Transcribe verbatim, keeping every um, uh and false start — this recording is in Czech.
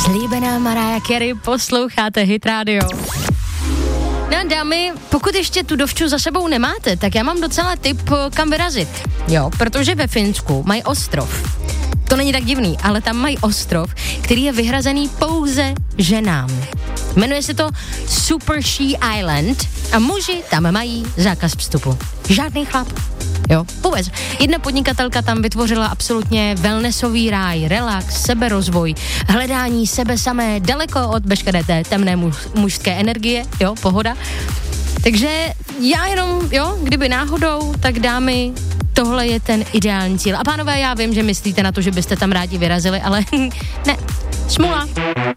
Slíbená Mariah Carey, posloucháte Hit Radio. No dámy, pokud ještě tu dovču za sebou nemáte, tak já mám docela tip, kam vyrazit. Jo, protože ve Finsku mají ostrov. To není tak divný, ale tam mají ostrov, který je vyhrazený pouze ženám. Jmenuje se to Super She Island a muži tam mají zákaz vstupu. Žádný chlap. Jo, vůbec. Jedna podnikatelka tam vytvořila absolutně wellnessový ráj, relax, seberozvoj, hledání sebe samé, daleko od veškeré té temné muž, mužské energie, jo, pohoda. Takže já jenom, jo, kdyby náhodou, tak dámy, tohle je ten ideální cíl. A pánové, já vím, že myslíte na to, že byste tam rádi vyrazili, ale ne, smůla.